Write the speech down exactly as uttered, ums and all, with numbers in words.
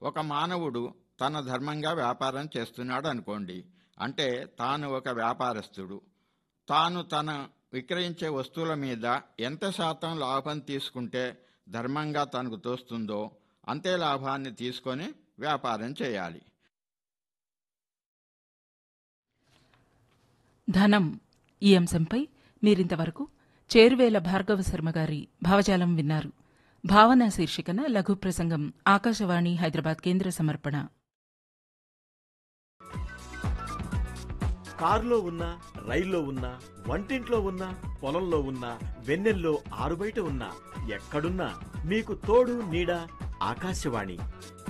ఒక మానవుడు తన ధర్మంగా వ్యాపారం చేస్తున్నాడు అనుకోండి. అంటే తాను ఒక వ్యాపారస్తుడు. తాను తన విక్రయించే వస్తువుల మీద ఎంత శాతం లాభం తీసుకుంటే ధర్మంగా తనకు తోస్తుందో అంతే లాభాన్ని తీసుకొని వ్యాపారం చేయాలి. ధనం ఈ అంశంపై మీరింతవరకు చేరువేల భార్గవ శర్మ గారి భావజాలం విన్నారు. భావన శీర్షికన లఘు ప్రసంగం ఆకాశవాణి హైదరాబాద్ కేంద్ర సమర్పణ. కారులో ఉన్నా, రైల్లో ఉన్నా, వంటింట్లో ఉన్నా, పొలంలో ఉన్నా, వెన్నెల్లో ఆరుబయట ఉన్నా, ఎక్కడున్నా మీకు తోడు నీడ ఆకాశవాణి.